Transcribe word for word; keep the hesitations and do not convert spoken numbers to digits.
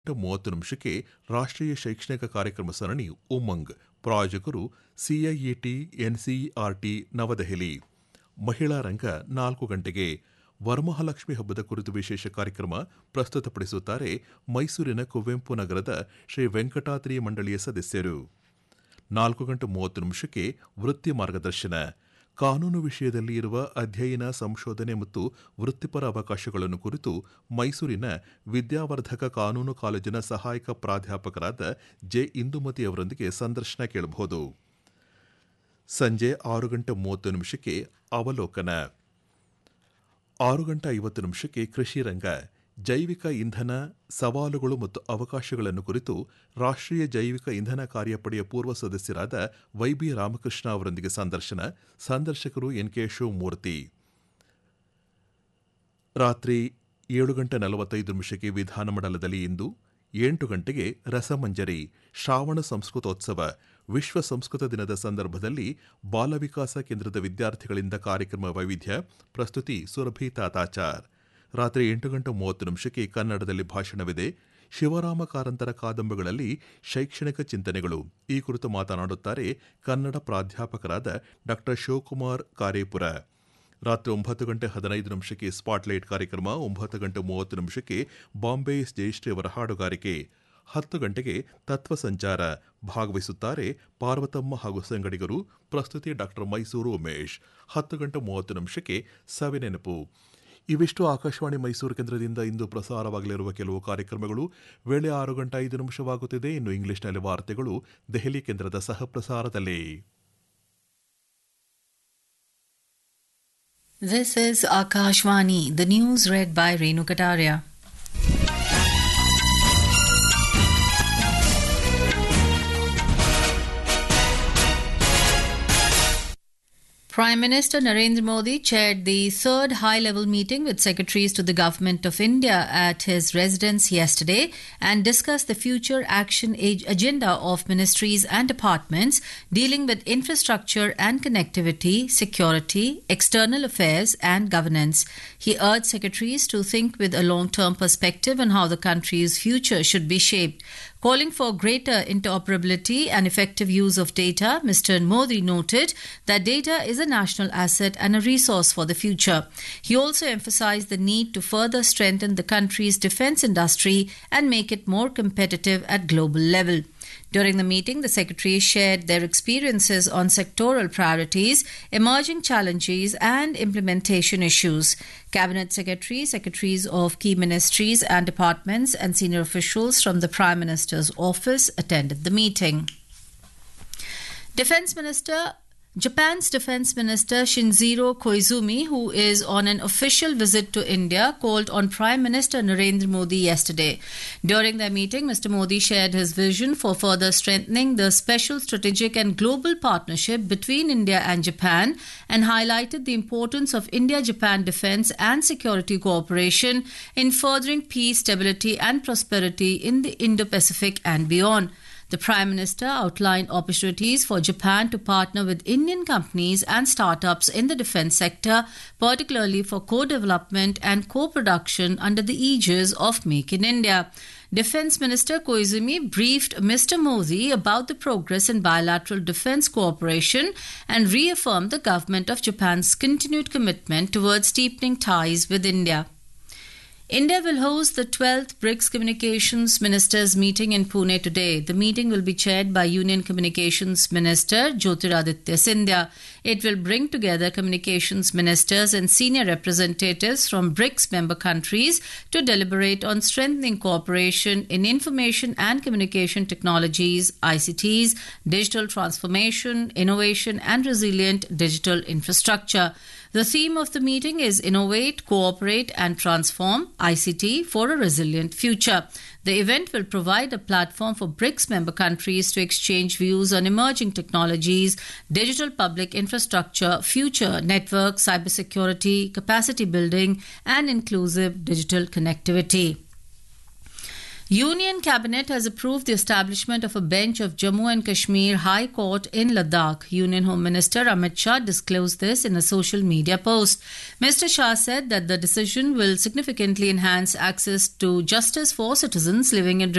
ಮೂವತ್ತು ನಿಮಿಷಕ್ಕೆ ರಾಷ್ಟ್ರೀಯ ಶೈಕ್ಷಣಿಕ ಕಾರ್ಯಕ್ರಮ ಸರಣಿ ಉಮಂಗ್ ಪ್ರಾಯೋಜಕರು ಸಿಐಇಟಿ ಎನ್ಸಿಇಆರ್ಟಿ ನವದೆಹಲಿ. ಮಹಿಳಾ ರಂಗ ನಾಲ್ಕು ಗಂಟೆಗೆ ವರಮಹಾಲಕ್ಷ್ಮಿ ಹಬ್ಬದ ಕುರಿತು ವಿಶೇಷ ಕಾರ್ಯಕ್ರಮ ಪ್ರಸ್ತುತಪಡಿಸುತ್ತಾರೆ ಮೈಸೂರಿನ ಕುವೆಂಪು ನಗರದ ಶ್ರೀ ವೆಂಕಟಾದ್ರಿ ಮಂಡಳಿಯ ಸದಸ್ಯರು. ನಾಲ್ಕು ಗಂಟೆ ಮೂವತ್ತು ನಿಮಿಷಕ್ಕೆ ವೃತ್ತಿ ಮಾರ್ಗದರ್ಶನ ಕಾನೂನು ವಿಷಯದಲ್ಲಿ ಇರುವ ಅಧ್ಯಯನ, ಸಂಶೋಧನೆ ಮತ್ತು ವೃತ್ತಿಪರ ಅವಕಾಶಗಳನ್ನು ಕುರಿತು ಮೈಸೂರಿನ ವಿದ್ಯಾವರ್ಧಕ ಕಾನೂನು ಕಾಲೇಜಿನ ಸಹಾಯಕ ಪ್ರಾಧ್ಯಾಪಕರಾದ ಜೆ ಇಂದುಮತಿ ಅವರೊಂದಿಗೆ ಸಂದರ್ಶನ ಕೇಳಬಹುದು. ಸಂಜೆ ಆರು ಗಂಟೆ ಮೂವತ್ತು ನಿಮಿಷಕ್ಕೆ ಅವಲೋಕನ. ಆರು ಗಂಟೆ ಐವತ್ತು ನಿಮಿಷಕ್ಕೆ ಕೃಷಿ ರಂಗ ಜೈವಿಕ ಇಂಧನ ಸವಾಲುಗಳು ಮತ್ತು ಅವಕಾಶಗಳನ್ನು ಕುರಿತು ರಾಷ್ಟ್ರೀಯ ಜೈವಿಕ ಇಂಧನ ಕಾರ್ಯಪಡೆಯ ಪೂರ್ವ ಸದಸ್ಯರಾದ ವೈಬಿ ರಾಮಕೃಷ್ಣ ಅವರೊಂದಿಗೆ ಸಂದರ್ಶನ. ಸಂದರ್ಶಕರು ಎನ್ ಕೆ ಶಿವಮೂರ್ತಿ. ರಾತ್ರಿ ಏಳು ಗಂಟೆ ನಲವತ್ತೈದು ನಿಮಿಷಕ್ಕೆ ವಿಧಾನಮಂಡಲದಲ್ಲಿ ಇಂದು. ಎಂಟು ಗಂಟೆಗೆ ರಸಮಂಜರಿ ಶ್ರಾವಣ ಸಂಸ್ಕೃತೋತ್ಸವ ವಿಶ್ವ ಸಂಸ್ಕೃತ ದಿನದ ಸಂದರ್ಭದಲ್ಲಿ ಬಾಲವಿಕಾಸ ಕೇಂದ್ರದ ವಿದ್ಯಾರ್ಥಿಗಳಿಂದ ಕಾರ್ಯಕ್ರಮ ವೈವಿಧ್ಯ. ಪ್ರಸ್ತುತಿ ಸುರಭಿ ತಾತಾಚಾರ್. ರಾತ್ರಿ ಎಂಟು ಗಂಟೆ ಮೂವತ್ತು ನಿಮಿಷಕ್ಕೆ ಕನ್ನಡದಲ್ಲಿ ಭಾಷಣವಿದೆ. ಶಿವರಾಮ ಕಾರಂತರ ಕಾದಂಬರಿಗಳಲ್ಲಿ ಶೈಕ್ಷಣಿಕ ಚಿಂತನೆಗಳು ಈ ಕುರಿತು ಮಾತನಾಡುತ್ತಾರೆ ಕನ್ನಡ ಪ್ರಾಧ್ಯಾಪಕರಾದ ಡಾ ಶಿವಕುಮಾರ್ ಕಾರೇಪುರ. ರಾತ್ರಿ ಒಂಬತ್ತು ಗಂಟೆ ಹದಿನೈದು ನಿಮಿಷಕ್ಕೆ ಸ್ಪಾಟ್ಲೈಟ್ ಕಾರ್ಯಕ್ರಮ. ಒಂಬತ್ತು ಗಂಟೆ ಮೂವತ್ತು ನಿಮಿಷಕ್ಕೆ ಬಾಂಬೆ ಜಯಶ್ರೀ ಅವರ ಹಾಡುಗಾರಿಕೆ. ಹತ್ತು ಗಂಟೆಗೆ ತತ್ವ ಸಂಚಾರ ಭಾಗವಹಿಸುತ್ತಾರೆ ಪಾರ್ವತಮ್ಮ ಹಾಗೂ ಸಂಗಡಿಗರು. ಪ್ರಸ್ತುತಿ ಡಾ ಮೈಸೂರು ಉಮೇಶ್. ಹತ್ತು ಗಂಟೆ ಮೂವತ್ತು ನಿಮಿಷಕ್ಕೆ ಸವಿನೆನಪು. ಇವಿಷ್ಟು ಆಕಾಶವಾಣಿ ಮೈಸೂರು ಕೇಂದ್ರದಿಂದ ಇಂದು ಪ್ರಸಾರವಾಗಲಿರುವ ಕೆಲವು ಕಾರ್ಯಕ್ರಮಗಳು. ವೇಳೆ ಆರು ಗಂಟೆ ಐದು ನಿಮಿಷವಾಗುತ್ತಿದೆ. ಇನ್ನು ಇಂಗ್ಲಿಷ್ನಲ್ಲಿ ವಾರ್ತೆಗಳು ದೆಹಲಿ ಕೇಂದ್ರದ ಸಹ ಪ್ರಸಾರದಲ್ಲಿ. This is Akashvani, the news read by Renu Kataria. Prime Minister Narendra Modi chaired the third high-level meeting with secretaries to the Government of India at his residence yesterday and discussed the future action agenda of ministries and departments dealing with infrastructure and connectivity, security, external affairs and governance. He urged secretaries to think with a long-term perspective on how the country's future should be shaped. Calling for greater interoperability and effective use of data, Mister Modi noted that data is a national asset and a resource for the future. He also emphasized the need to further strengthen the country's defense industry and make it more competitive at global level. During the meeting, the secretaries shared their experiences on sectoral priorities, emerging challenges and implementation issues. Cabinet secretaries, secretaries of key ministries and departments and senior officials from the Prime Minister's office attended the meeting. Defense Minister Japan's Defense Minister Shinjiro Koizumi, who is on an official visit to India, called on Prime Minister Narendra Modi yesterday. During their meeting, Mister Modi shared his vision for further strengthening the special strategic and global partnership between India and Japan and highlighted the importance of India-Japan defense and security cooperation in furthering peace, stability and prosperity in the Indo-Pacific and beyond. The Prime Minister outlined opportunities for Japan to partner with Indian companies and startups in the defense sector, particularly for co-development and co-production under the aegis of Make in India. Defense Minister Koizumi briefed Mister Modi about the progress in bilateral defense cooperation and reaffirmed the government of Japan's continued commitment towards deepening ties with India. India will host the twelfth BRICS Communications Ministers meeting in Pune today. The meeting will be chaired by Union Communications Minister Jyotiraditya Scindia. It will bring together communications ministers and senior representatives from BRICS member countries to deliberate on strengthening cooperation in information and communication technologies, I C Ts, digital transformation, innovation and resilient digital infrastructure. The theme of the meeting is Innovate, Cooperate and Transform I C T for a Resilient Future. The event will provide a platform for BRICS member countries to exchange views on emerging technologies, digital public infrastructure, future networks, cybersecurity, capacity building and inclusive digital connectivity. Union Cabinet has approved the establishment of a bench of Jammu and Kashmir High Court in Ladakh. Union Home Minister Amit Shah disclosed this in a social media post. Mister Shah said that the decision will significantly enhance access to justice for citizens living in